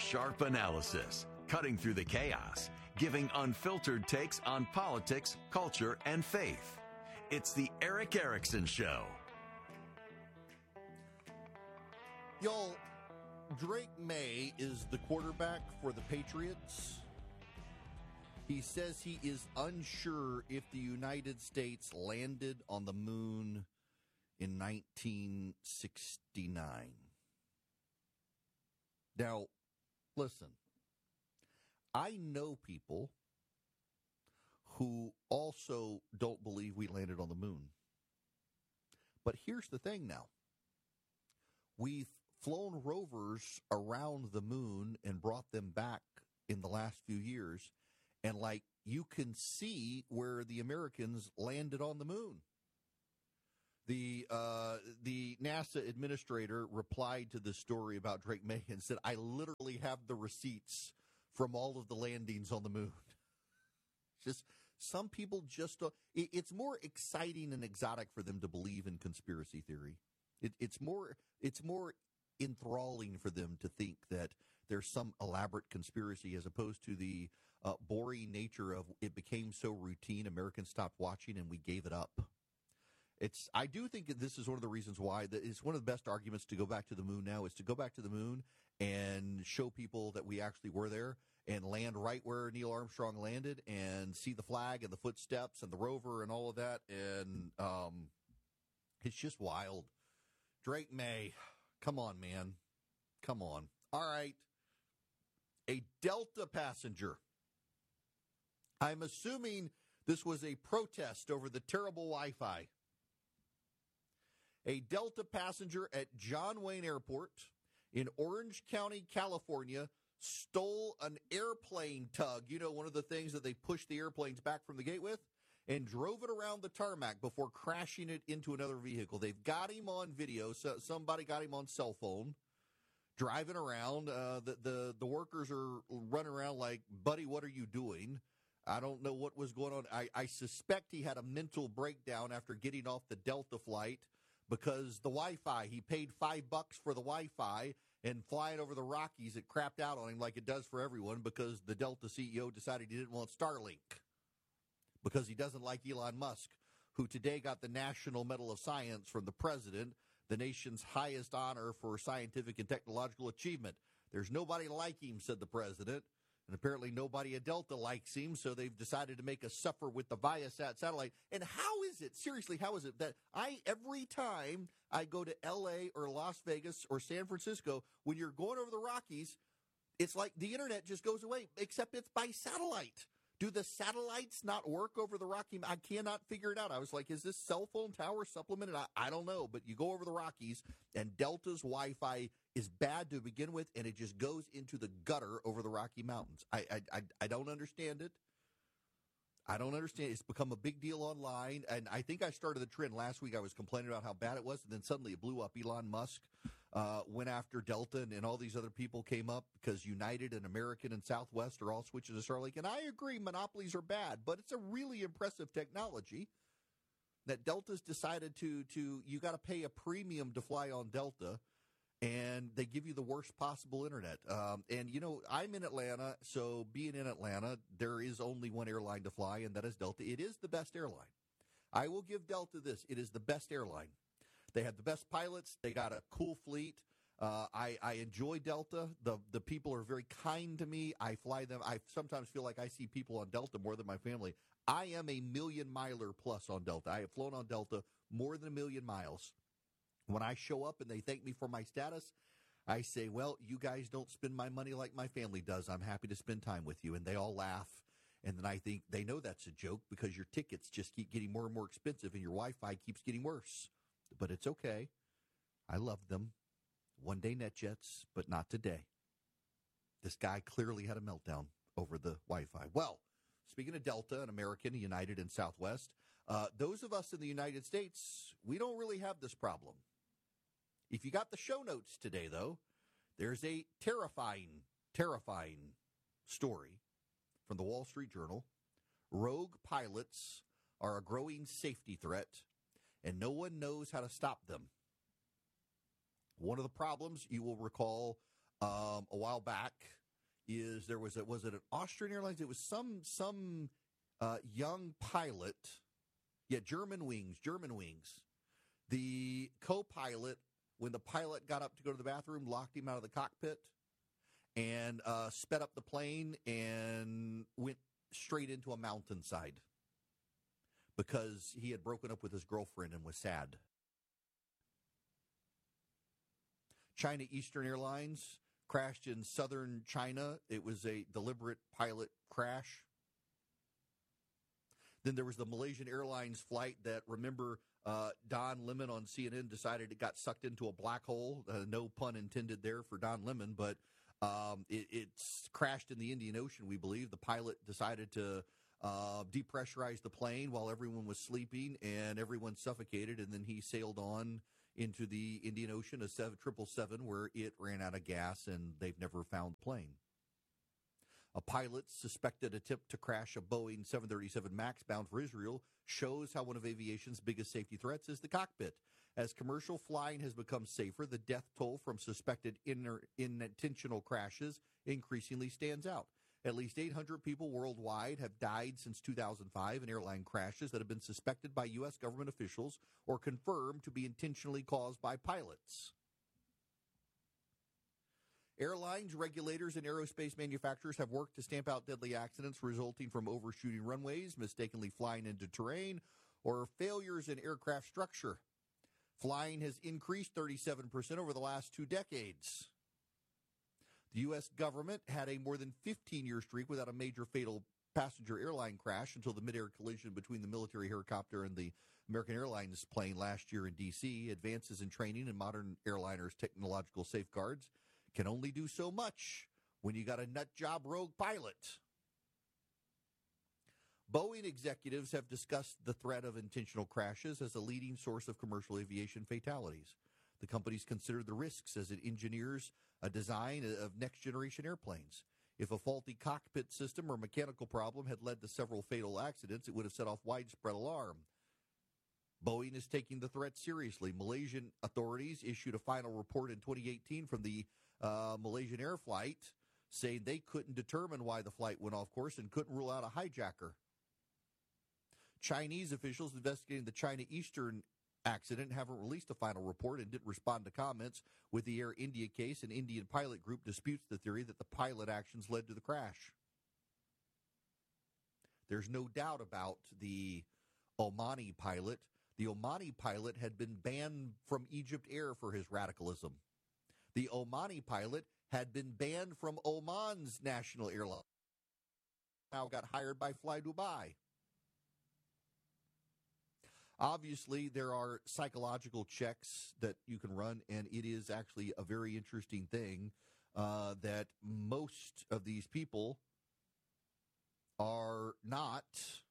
Sharp analysis, cutting through the chaos, giving unfiltered takes on politics, culture, and faith. It's the Erick Erickson Show. Y'all, Drake May is the quarterback for the Patriots. He says he is unsure if the United States landed on the moon in 1969. Now, listen, I know people who also don't believe we landed on the moon. But here's the thing now. We've flown rovers around the moon and brought them back in the last few years. And, like, you can see where the Americans landed on the moon. The NASA administrator replied to the story about Drake May and said, I literally have the receipts from all of the landings on the moon. Just some people just don't. It's more exciting and exotic for them to believe in conspiracy theory. It's more enthralling for them to think that there's some elaborate conspiracy as opposed to the boring nature of it became so routine, Americans stopped watching and we gave it up. I do think that this is one of the reasons why it's one of the best arguments to go back to the moon now is to go back to the moon and show people that we actually were there and land right where Neil Armstrong landed and see the flag and the footsteps and the rover and all of that. And it's just wild. Drake May, come on, man. Come on. All right. A Delta passenger. I'm assuming this was a protest over the terrible Wi-Fi. A Delta passenger at John Wayne Airport in Orange County, California, stole an airplane tug, one of the things that they push the airplanes back from the gate with, and drove it around the tarmac before crashing it into another vehicle. They've got him on video. So somebody got him on cell phone driving around. The workers are running around like, buddy, what are you doing? I don't know what was going on. I suspect he had a mental breakdown after getting off the Delta flight because the Wi-Fi, he paid $5 for the Wi-Fi, and flying over the Rockies, it crapped out on him like it does for everyone because the Delta CEO decided he didn't want Starlink because he doesn't like Elon Musk, who today got the National Medal of Science from the president, the nation's highest honor for scientific and technological achievement. There's nobody like him, said the president. And apparently nobody at Delta likes him, so they've decided to make us suffer with the Viasat satellite. And how is it, seriously, how is it that every time I go to L.A. or Las Vegas or San Francisco, when you're going over the Rockies, it's like the internet just goes away, except it's by satellite. Do the satellites not work over the Rockies? I cannot figure it out. I was like, is this cell phone tower supplemented? I don't know, but you go over the Rockies, and Delta's Wi-Fi is bad to begin with, and it just goes into the gutter over the Rocky Mountains. I don't understand it. I don't understand. It's become a big deal online, and I think I started the trend last week. I was complaining about how bad it was, and then suddenly it blew up. Elon Musk went after Delta, and all these other people came up because United and American and Southwest are all switching to Starlink. And I agree, monopolies are bad, but it's a really impressive technology that Delta's decided to you got to pay a premium to fly on Delta, and they give you the worst possible internet. And, I'm in Atlanta, so being in Atlanta, there is only one airline to fly, and that is Delta. It is the best airline. I will give Delta this. It is the best airline. They have the best pilots. They got a cool fleet. I enjoy Delta. The people are very kind to me. I fly them. I sometimes feel like I see people on Delta more than my family. I am a million-miler plus on Delta. I have flown on Delta more than 1 million miles. When I show up and they thank me for my status, I say, well, you guys don't spend my money like my family does. I'm happy to spend time with you. And they all laugh. And then I think they know that's a joke because your tickets just keep getting more and more expensive and your Wi-Fi keeps getting worse. But it's okay. I love them. One day NetJets, but not today. This guy clearly had a meltdown over the Wi-Fi. Well, speaking of Delta and American, United, and Southwest, those of us in the United States, we don't really have this problem. If you got the show notes today, though, there's a terrifying story from the Wall Street Journal. Rogue pilots are a growing safety threat, and no one knows how to stop them. One of the problems, you will recall, a while back is was it an Austrian Airlines? It was some young pilot. Yeah, German wings. The co-pilot, when the pilot got up to go to the bathroom, locked him out of the cockpit and sped up the plane and went straight into a mountainside because he had broken up with his girlfriend and was sad. China Eastern Airlines crashed in southern China. It was a deliberate pilot crash. Then there was the Malaysian Airlines flight that, remember, Don Lemon on CNN decided it got sucked into a black hole. No pun intended there for Don Lemon, but it's crashed in the Indian Ocean, we believe. The pilot decided to depressurize the plane while everyone was sleeping, and everyone suffocated, and then he sailed on into the Indian Ocean, a 777, where it ran out of gas, and they've never found the plane. A pilot's suspected attempt to crash a Boeing 737 MAX bound for Israel shows how one of aviation's biggest safety threats is the cockpit. As commercial flying has become safer, the death toll from suspected unintentional crashes increasingly stands out. At least 800 people worldwide have died since 2005 in airline crashes that have been suspected by U.S. government officials or confirmed to be intentionally caused by pilots. Airlines, regulators, and aerospace manufacturers have worked to stamp out deadly accidents resulting from overshooting runways, mistakenly flying into terrain, or failures in aircraft structure. Flying has increased 37% over the last 2 decades. The U.S. government had a more than 15-year streak without a major fatal passenger airline crash until the midair collision between the military helicopter and the American Airlines plane last year in D.C. Advances in training and modern airliners' technological safeguards can only do so much when you got a nutjob rogue pilot. Boeing executives have discussed the threat of intentional crashes as a leading source of commercial aviation fatalities. The companies consider the risks as it engineers a design of next-generation airplanes. If a faulty cockpit system or mechanical problem had led to several fatal accidents, it would have set off widespread alarm. Boeing is taking the threat seriously. Malaysian authorities issued a final report in 2018 from the Malaysian Air flight saying they couldn't determine why the flight went off course and couldn't rule out a hijacker. Chinese officials investigating the China Eastern accident haven't released a final report and didn't respond to comments with the Air India case. An Indian pilot group disputes the theory that the pilot actions led to the crash. There's no doubt about the Omani pilot. The Omani pilot had been banned from Egypt Air for his radicalism. The Omani pilot had been banned from Oman's national airline. Now got hired by Fly Dubai. Obviously, there are psychological checks that you can run, and it is actually a very interesting thing that most of these people are not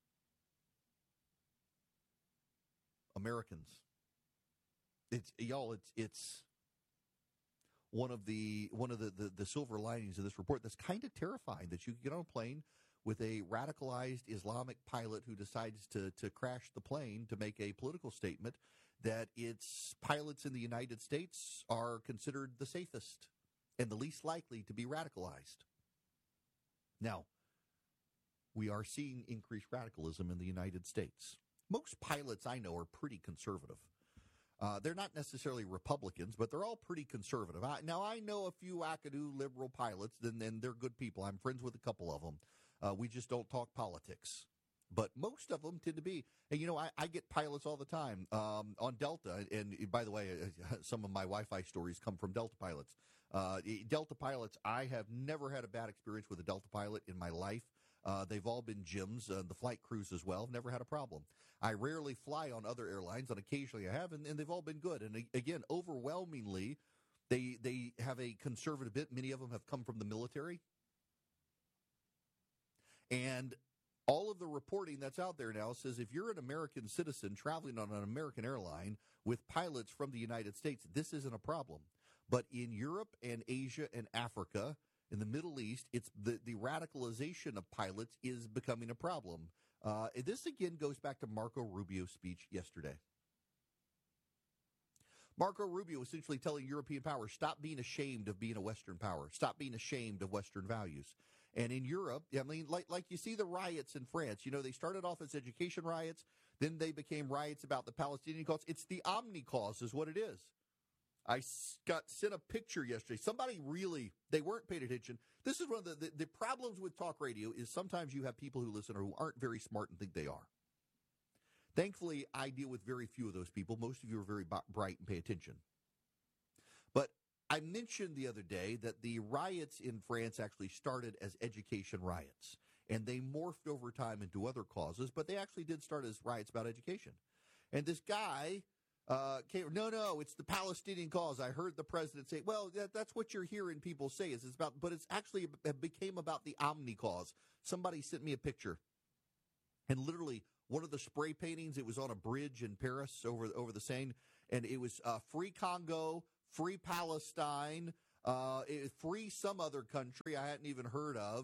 Americans. It's one of the silver linings of this report that's kind of terrifying, that you can get on a plane with a radicalized Islamic pilot who decides to crash the plane to make a political statement that its pilots in the United States are considered the safest and the least likely to be radicalized. Now, we are seeing increased radicalism in the United States. Most pilots I know are pretty conservative. They're not necessarily Republicans, but they're all pretty conservative. Now, I know a few wackadoo liberal pilots, and they're good people. I'm friends with a couple of them. We just don't talk politics. But most of them tend to be. And, I get pilots all the time on Delta. And, by the way, some of my Wi-Fi stories come from Delta pilots. Delta pilots, I have never had a bad experience with a Delta pilot in my life. They've all been gems. The flight crews as well. Never had a problem. I rarely fly on other airlines, and occasionally I have, and they've all been good. And, again, overwhelmingly, they have a conservative bit. Many of them have come from the military. And all of the reporting that's out there now says if you're an American citizen traveling on an American airline with pilots from the United States, this isn't a problem. But in Europe and Asia and Africa, in the Middle East, it's the radicalization of pilots is becoming a problem. This, again, goes back to Marco Rubio's speech yesterday. Marco Rubio essentially telling European powers, stop being ashamed of being a Western power. Stop being ashamed of Western values. And in Europe, I mean, like you see the riots in France. You know, they started off as education riots. Then they became riots about the Palestinian cause. It's the Omni cause is what it is. I got sent a picture yesterday. Somebody really, they weren't paying attention. This is one of the problems with talk radio is sometimes you have people who listen or who aren't very smart and think they are. Thankfully, I deal with very few of those people. Most of you are very bright and pay attention. But I mentioned the other day that the riots in France actually started as education riots. And they morphed over time into other causes, but they actually did start as riots about education. And this guy came, no, it's the Palestinian cause. I heard the president say, well, that's what you're hearing people say is it's about, but it's actually it became about the Omni cause. Somebody sent me a picture. And literally one of the spray paintings, it was on a bridge in Paris over the Seine, and it was free Congo, free Palestine, free some other country I hadn't even heard of.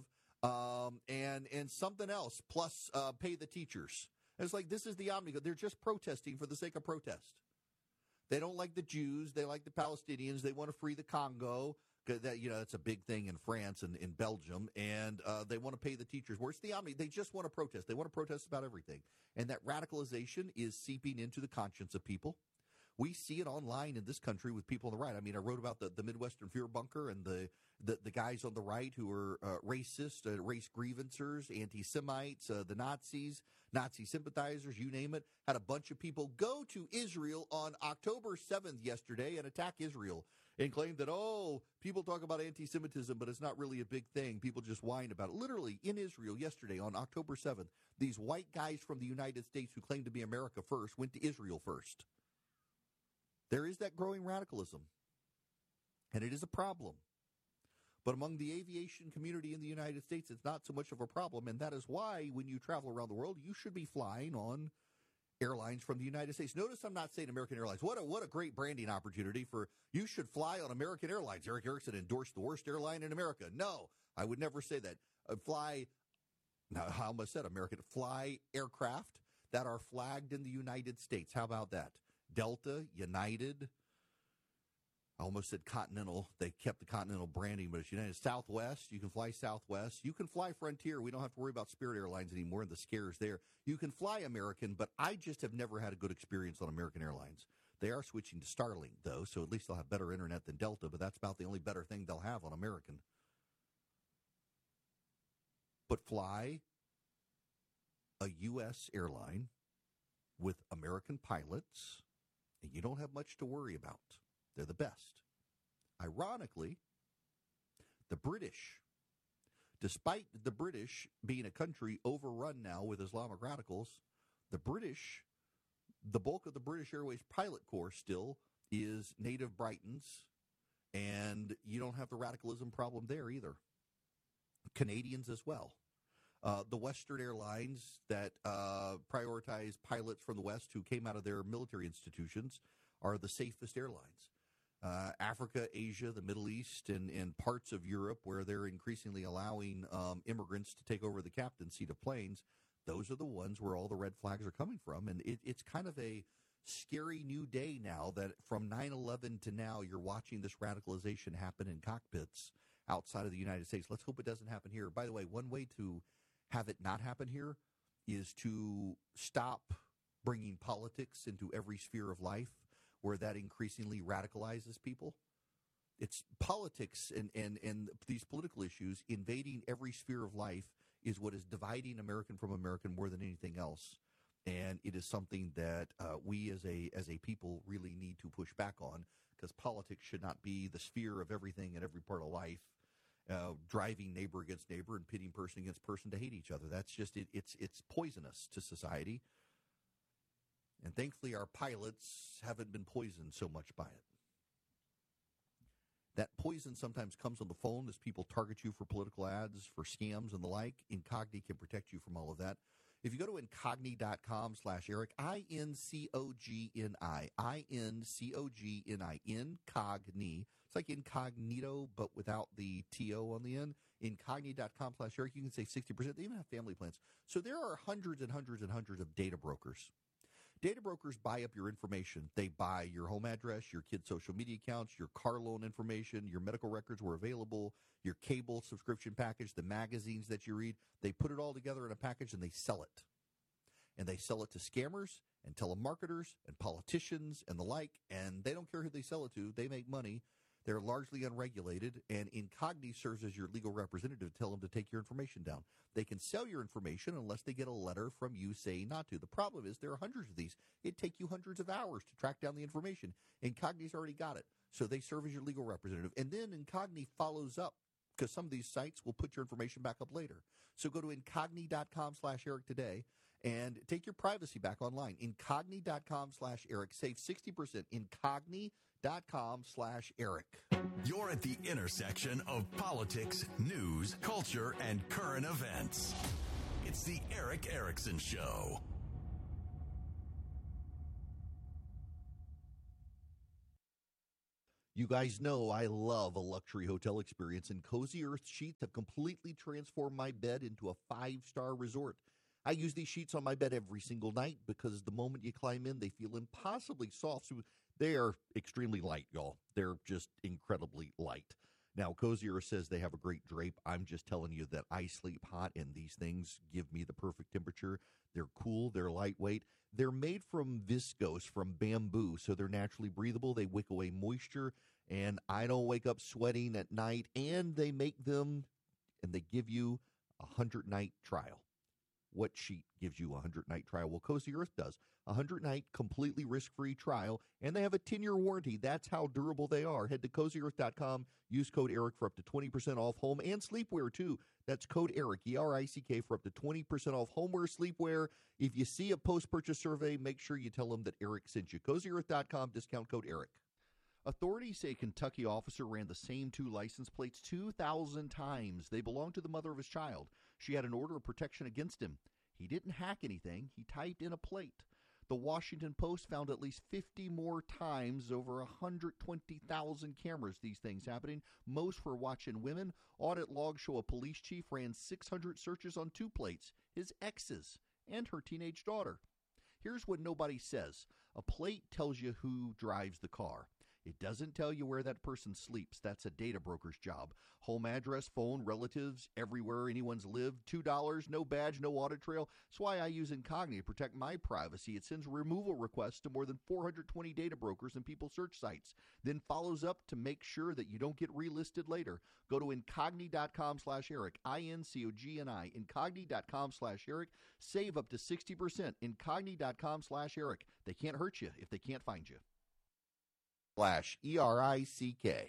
And something else, plus pay the teachers. And it's like, this is the Omni. They're just protesting for the sake of protest. They don't like the Jews. They like the Palestinians. They want to free the Congo. That, you know, that's a big thing in France and in Belgium. And they want to pay the teachers. Where's the Omni? They just want to protest. They want to protest about everything. And that radicalization is seeping into the conscience of people. We see it online in this country with people on the right. I mean, I wrote about the Midwestern Fear Bunker and the guys on the right who are racist, race grievancers, anti-Semites, the Nazis, Nazi sympathizers, you name it. Had a bunch of people go to Israel on October 7th yesterday and attack Israel and claim that, oh, people talk about anti-Semitism, but it's not really a big thing. People just whine about it. Literally, in Israel yesterday on October 7th, these white guys from the United States who claim to be America first went to Israel first. There is that growing radicalism, and it is a problem. But among the aviation community in the United States, it's not so much of a problem, and that is why when you travel around the world, you should be flying on airlines from the United States. Notice I'm not saying American Airlines. What a great branding opportunity for you should fly on American Airlines. Eric Erickson endorsed the worst airline in America. No, I would never say that. I almost said American. Fly aircraft that are flagged in the United States. How about that? Delta, United, I almost said Continental. They kept the Continental branding, but it's United. Southwest, you can fly Southwest. You can fly Frontier. We don't have to worry about Spirit Airlines anymore and the scares there. You can fly American, but I just have never had a good experience on American Airlines. They are switching to Starlink, though, so at least they'll have better internet than Delta, but that's about the only better thing they'll have on American. But fly a U.S. airline with American pilots, and you don't have much to worry about. They're the best. Ironically, the British, despite the British being a country overrun now with Islamic radicals, the bulk of the British Airways pilot corps still is native Britons, and you don't have the radicalism problem there either. Canadians as well. The Western airlines that prioritize pilots from the West who came out of their military institutions are the safest airlines. Africa, Asia, the Middle East, and parts of Europe where they're increasingly allowing immigrants to take over the captain's seat of planes, those are the ones where all the red flags are coming from. And it's kind of a scary new day now that from 9/11 to now you're watching this radicalization happen in cockpits outside of the United States. Let's hope it doesn't happen here. By the way, one way to have it not happen here is to stop bringing politics into every sphere of life where that increasingly radicalizes people. It's politics and these political issues invading every sphere of life is what is dividing American from American more than anything else. And it is something that we as a people really need to push back on, because politics should not be the sphere of everything in every part of life, driving neighbor against neighbor and pitting person against person to hate each other. That's just it's poisonous to society. And thankfully, our pilots haven't been poisoned so much by it. That poison sometimes comes on the phone as people target you for political ads, for scams and the like. Incogni can protect you from all of that. If you go to incogni.com/Eric, INCOGNI, INCOGNI, Incogni. It's like incognito, but without the TO on the end. Incogni.com/Eric, you can save 60%. They even have family plans. So there are hundreds and hundreds and hundreds of data brokers. Data brokers buy up your information. They buy your home address, your kids' social media accounts, your car loan information, your medical records were available, your cable subscription package, the magazines that you read. They put it all together in a package and they sell it. And they sell it to scammers and telemarketers and politicians and the like, and they don't care who they sell it to. They make money. They're largely unregulated, and Incogni serves as your legal representative to tell them to take your information down. They can sell your information unless they get a letter from you saying not to. The problem is there are hundreds of these. It'd take you hundreds of hours to track down the information. Incogni's already got it, so they serve as your legal representative. And then Incogni follows up, because some of these sites will put your information back up later. So go to Incogni.com/Eric today and take your privacy back online. Incogni.com/Eric. Save 60%. Incogni.com/Eric. You're at the intersection of politics, news, culture, and current events. It's the Eric Erickson Show. You guys know I love a luxury hotel experience, and Cozy Earth sheets have completely transformed my bed into a 5-star resort. I use these sheets on my bed every single night because the moment you climb in, they feel impossibly soft. So they are extremely light, y'all. They're just incredibly light. Now, Cozy Earth says they have a great drape. I'm just telling you that I sleep hot, and these things give me the perfect temperature. They're cool. They're lightweight. They're made from viscose, from bamboo, so they're naturally breathable. They wick away moisture, and I don't wake up sweating at night. And they make them, and they give you a 100-night trial. What sheet gives you a 100-night trial? Well, Cozy Earth does. A 100-night completely risk-free trial, and they have a 10-year warranty. That's how durable they are. Head to CozyEarth.com. Use code ERIC for up to 20% off home and sleepwear, too. That's code ERIC, E-R-I-C-K, for up to 20% off homeware, sleepwear. If you see a post-purchase survey, make sure you tell them that Eric sent you. CozyEarth.com, discount code ERIC. Authorities say a Kentucky officer ran the same 2 license plates 2,000 times. They belonged to the mother of his child. She had an order of protection against him. He didn't hack anything. He typed in a plate. The Washington Post found at least 50 more times, over 120,000 cameras, these things happening. Most were watching women. Audit logs show a police chief ran 600 searches on 2 plates, his ex's and her teenage daughter. Here's what nobody says. A plate tells you who drives the car. It doesn't tell you where that person sleeps. That's a data broker's job. Home address, phone, relatives, everywhere anyone's lived. $2, no badge, no audit trail. That's why I use Incogni to protect my privacy. It sends removal requests to more than 420 data brokers and people search sites, then follows up to make sure that you don't get relisted later. Go to Incogni.com/Eric, INCOGNI, Incogni.com/Eric. Save up to 60%. Incogni.com/Eric. They can't hurt you if they can't find you. /ERICK.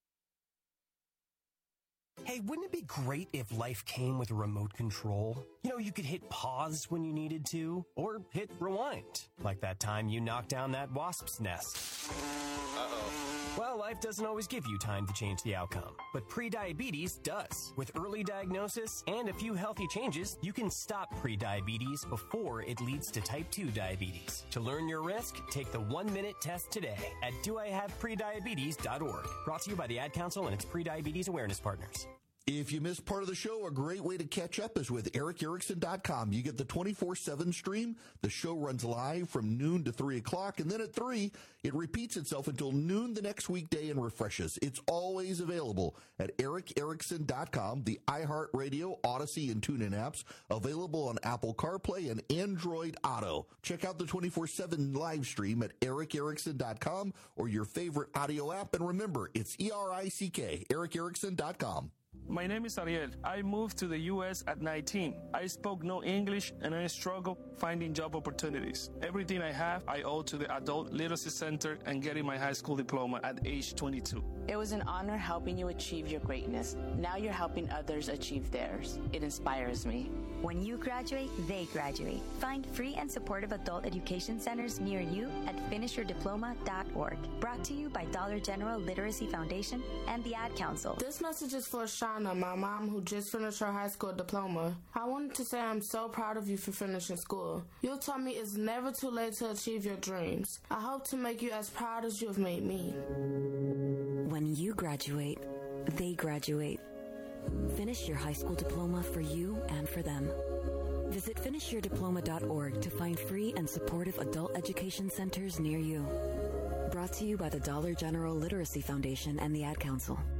Hey, wouldn't it be great if life came with a remote control? You know, you could hit pause when you needed to, or hit rewind, like that time you knocked down that wasp's nest. Uh-oh. Well, life doesn't always give you time to change the outcome, but prediabetes does. With early diagnosis and a few healthy changes, you can stop prediabetes before it leads to type 2 diabetes. To learn your risk, take the 1-minute test today at doihaveprediabetes.org. Brought to you by the Ad Council and its prediabetes awareness partners. If you missed part of the show, a great way to catch up is with ericerickson.com. You get the 24/7 stream. The show runs live from noon to 3 o'clock, and then at 3, it repeats itself until noon the next weekday and refreshes. It's always available at ericerickson.com, the iHeartRadio, Odyssey, and TuneIn apps, available on Apple CarPlay and Android Auto. Check out the 24/7 live stream at ericerickson.com or your favorite audio app, and remember, it's ERICK, ericerickson.com. My name is Ariel. I moved to the U.S. at 19. I spoke no English and I struggled finding job opportunities. Everything I have, I owe to the Adult Literacy Center and getting my high school diploma at age 22. It was an honor helping you achieve your greatness. Now you're helping others achieve theirs. It inspires me. When you graduate, they graduate. Find free and supportive adult education centers near you at finishyourdiploma.org. Brought to you by Dollar General Literacy Foundation and the Ad Council. This message is for Shauna, my mom, who just finished her high school diploma. I wanted to say I'm so proud of you for finishing school. You taught me it's never too late to achieve your dreams. I hope to make you as proud as you have made me. When you graduate, they graduate. Finish your high school diploma for you and for them. Visit finishyourdiploma.org to find free and supportive adult education centers near you. Brought to you by the Dollar General Literacy Foundation and the Ad Council.